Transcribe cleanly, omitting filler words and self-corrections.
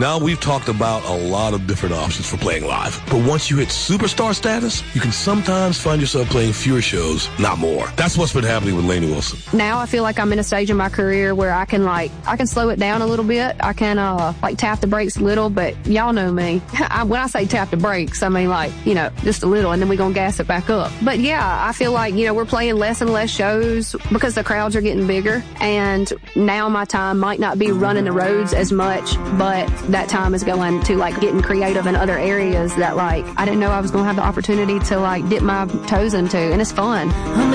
Now we've talked about a lot of different options for playing live. But once you hit superstar status, you can sometimes find yourself playing fewer shows, not more. That's what's been happening with Lainey Wilson. Now I feel like I'm in a stage in my career where I can slow it down a little bit. I can tap the brakes a little, but y'all know me. When I say tap the brakes, I mean just a little, and then we're going to gas it back up. But yeah, I feel like, we're playing less and less shows because the crowds are getting bigger, and now my time might not be running the roads as much, but that time is going to getting creative in other areas that I didn't know I was going to have the opportunity to dip my toes into, and it's fun.